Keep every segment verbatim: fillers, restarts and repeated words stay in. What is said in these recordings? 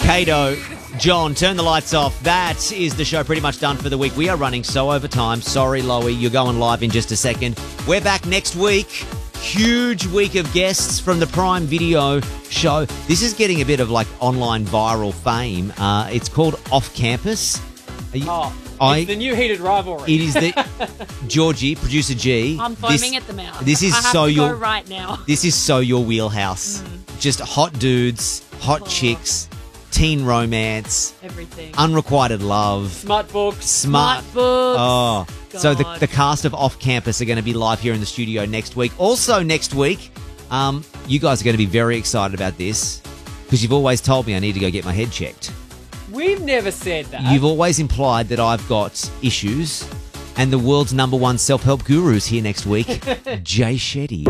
Kato, John, turn the lights off. That is the show pretty much done for the week. We are running so over time. Sorry, Loey, you're going live in just a second. We're back next week. Huge week of guests from the Prime Video show. This is getting a bit of like online viral fame. Uh, it's called Off Campus. Are you, oh, I, it's the new heated rivalry. It is the Georgie, producer G. I'm foaming this, at the mouth. This is I have so to your go right now. This is so your wheelhouse. Mm. Just hot dudes, hot oh. chicks, teen romance, everything, unrequited love, smart books, smart, smart books. Oh, God. So the the cast of Off Campus are going to be live here in the studio next week. Also next week, um, you guys are going to be very excited about this because you've always told me I need to go get my head checked. We've never said that. You've always implied that I've got issues, and the world's number one self-help guru is here next week, Jay Shetty.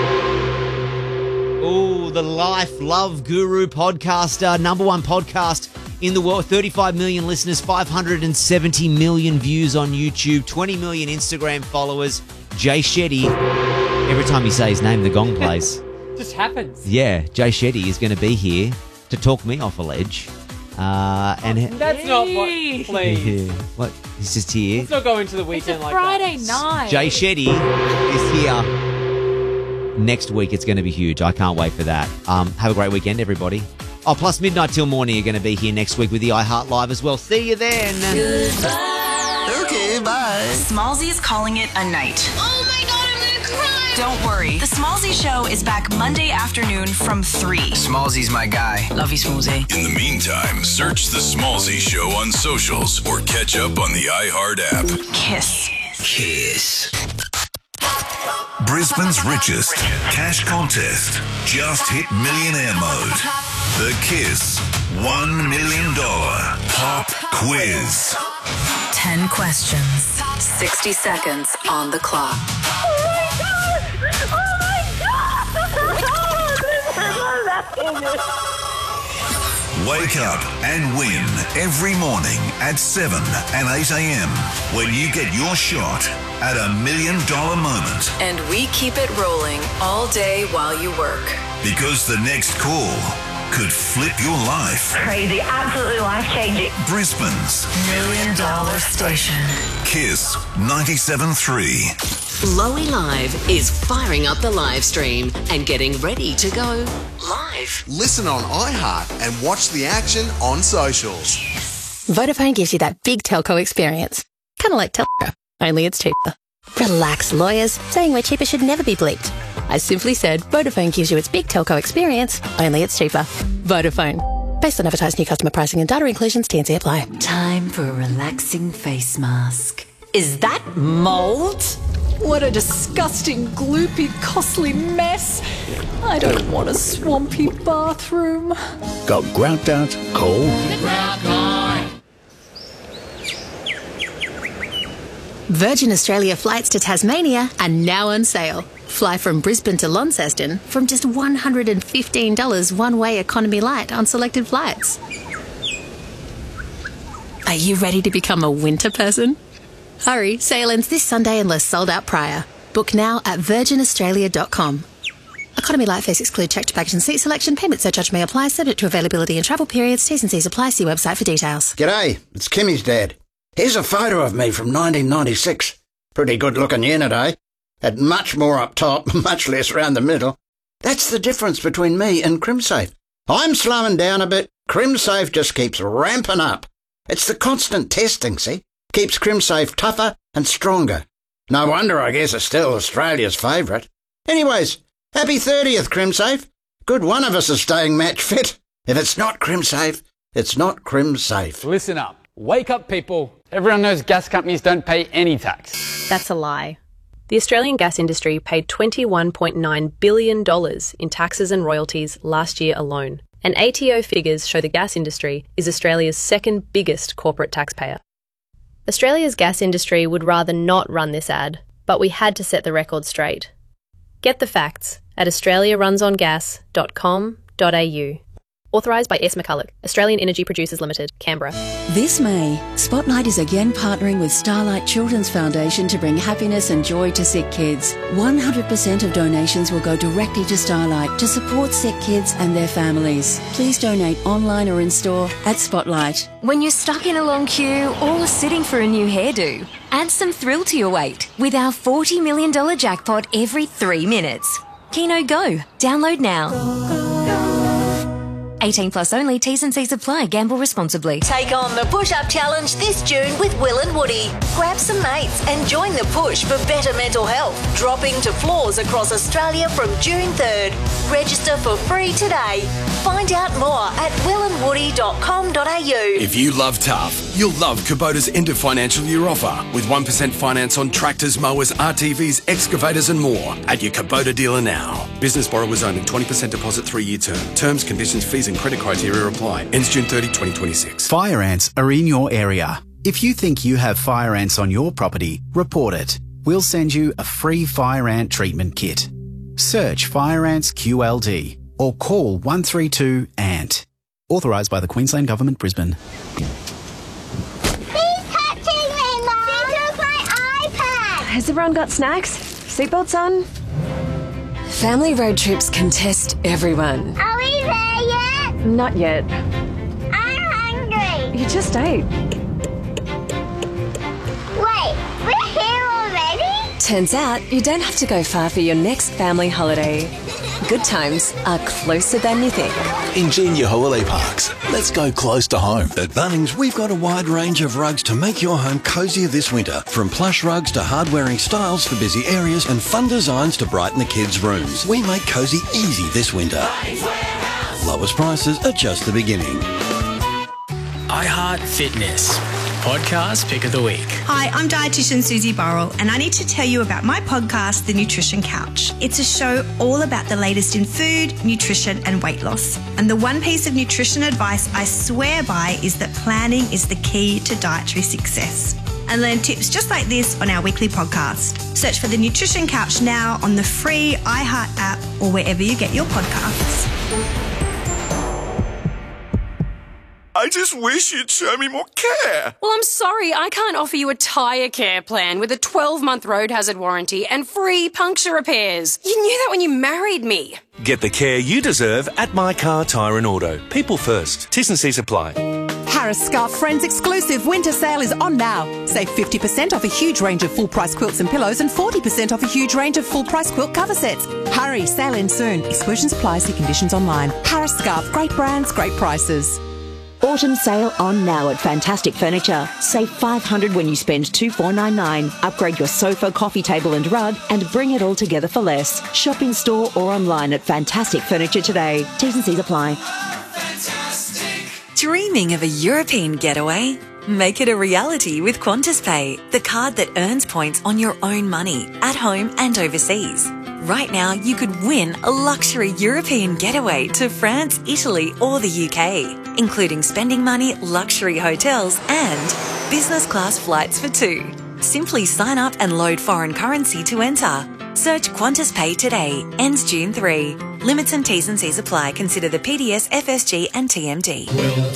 Oh, the Life Love Guru podcaster, number one podcast in the world, thirty-five million listeners, five hundred seventy million views on YouTube, twenty million Instagram followers, Jay Shetty. Every time you say his name, the gong plays. Just happens. Yeah, Jay Shetty is going to be here to talk me off a ledge. Uh, and oh, that's hey. not what, please. Yeah. What? He's just here. Let's not go into the weekend it's a like Friday that. night. Jay Shetty is here. Next week, it's going to be huge. I can't wait for that. Um, have a great weekend, everybody. Oh, plus Midnight Till Morning are going to be here next week with the iHeart Live as well. See you then. Goodbye. Okay, bye. Smallzy is calling it a night. Oh my God, I'm going to cry. Don't worry. The Smallzy Show is back Monday afternoon from three. Smallzy's my guy. Love you, Smallzy. In the meantime, search The Smallzy Show on socials or catch up on the iHeart app. Kiss. Kiss. Brisbane's richest cash contest just hit millionaire mode. The Kiss one million dollars Pop Quiz. Ten questions. sixty seconds on the clock. Oh my God! Oh my God! Wake up and win every morning at seven and eight a.m. when you get your shot at a million dollar moment. And we keep it rolling all day while you work. Because the next call could flip your life. Crazy, absolutely life-changing. Brisbane's Million Dollar Station. Kiss ninety-seven point three. Loey Live is firing up the live stream and getting ready to go live. Listen on iHeart and watch the action on socials. Vodafone gives you that big telco experience. Kind of like telco, only it's cheaper. Relax, lawyers. Saying we're cheaper should never be bleeped. I simply said Vodafone gives you its big telco experience, only it's cheaper. Vodafone. Based on advertised new customer pricing and data inclusions, T and C apply. Time for a relaxing face mask. Is that mold? What a disgusting, gloopy, costly mess. I don't want a swampy bathroom. Got grout out, cold. The grout guy. Virgin Australia flights to Tasmania are now on sale. Fly from Brisbane to Launceston from just one hundred fifteen dollars one-way economy light on selected flights. Are you ready to become a winter person? Hurry, sale ends this Sunday unless sold out prior. Book now at virgin australia dot com. Economy light fares exclude checked baggage and seat selection. Payment surcharge may apply, subject to availability and travel periods. T's and C's apply. See website for details. G'day, it's Kimmy's dad. Here's a photo of me from nineteen ninety-six. Pretty good looking unit, eh? Had much more up top, much less round the middle. That's the difference between me and CrimSafe. I'm slowing down a bit. CrimSafe just keeps ramping up. It's the constant testing, see? Keeps CrimSafe tougher and stronger. No wonder I guess it's still Australia's favourite. Anyways, happy thirtieth, CrimSafe. Good one of us is staying match fit. If it's not CrimSafe, it's not CrimSafe. Listen up. Wake up, people. Everyone knows gas companies don't pay any tax. That's a lie. The Australian gas industry paid twenty-one point nine billion dollars in taxes and royalties last year alone. And A T O figures show the gas industry is Australia's second biggest corporate taxpayer. Australia's gas industry would rather not run this ad, but we had to set the record straight. Get the facts at australia runs on gas dot com dot a u. Authorised by S. McCulloch, Australian Energy Producers Limited, Canberra. This May, Spotlight is again partnering with Starlight Children's Foundation to bring happiness and joy to sick kids. one hundred percent of donations will go directly to Starlight to support sick kids and their families. Please donate online or in store at Spotlight. When you're stuck in a long queue or sitting for a new hairdo, add some thrill to your wait with our forty million dollars jackpot every three minutes. Keno Go. Download now. eighteen plus only. T's and C's apply. Gamble responsibly. Take on the push-up challenge this June with Will and Woody. Grab some mates and join the push for better mental health. Dropping to floors across Australia from June third. Register for free today. Find out more at will and woody dot com dot a u. If you love tough, you'll love Kubota's end of financial year offer with one percent finance on tractors, mowers, R T Vs, excavators and more at your Kubota dealer now. Business borrowers only, twenty percent deposit, three-year term. Terms, conditions, fees and credit criteria apply. Ends June thirtieth, twenty twenty-six. Fire ants are in your area. If you think you have fire ants on your property, report it. We'll send you a free fire ant treatment kit. Search Fire Ants Q L D or call one three two A N T. Authorised by the Queensland Government, Brisbane. He's touching me, Mum! He took my iPad! Has everyone got snacks? Seatbelts on? Family road trips can test everyone. Are we there yet? Not yet. I'm hungry. You just ate. Wait, we're here already? Turns out you don't have to go far for your next family holiday. Good times are closer than you think. Ingenia Holiday Parks. Let's go close to home. At Bunnings, we've got a wide range of rugs to make your home cozier this winter. From plush rugs to hard-wearing styles for busy areas and fun designs to brighten the kids' rooms. We make cozy easy this winter. Lowest prices are just the beginning. iHeart Fitness. Podcast Pick of the Week. Hi, I'm dietitian Susie Burrell, and I need to tell you about my podcast, The Nutrition Couch. It's a show all about the latest in food, nutrition, and weight loss. And the one piece of nutrition advice I swear by is that planning is the key to dietary success. And learn tips just like this on our weekly podcast. Search for The Nutrition Couch now on the free iHeart app or wherever you get your podcasts. I just wish you'd show me more care. Well, I'm sorry, I can't offer you a tyre care plan with a twelve-month road hazard warranty and free puncture repairs. You knew that when you married me. Get the care you deserve at My Car Tyre and Auto. People first. T's and C's apply. Harris Scarf Friends exclusive winter sale is on now. Save fifty percent off a huge range of full-price quilts and pillows and forty percent off a huge range of full-price quilt cover sets. Hurry, sale ends soon. Exclusions apply, see conditions online. Harris Scarf, great brands, great prices. Autumn sale on now at Fantastic Furniture. Save five hundred dollars when you spend two thousand four hundred ninety-nine dollars. Upgrade your sofa, coffee table and rug and bring it all together for less. Shop in store or online at Fantastic Furniture today. T's and C's apply. Dreaming of a European getaway? Make it a reality with Qantas Pay, the card that earns points on your own money, at home and overseas. Right now, you could win a luxury European getaway to France, Italy or the U K, including spending money, luxury hotels and business class flights for two. Simply sign up and load foreign currency to enter. Search Qantas Pay today. Ends June third. Limits and T's and C's apply. Consider the P D S, F S G and T M D.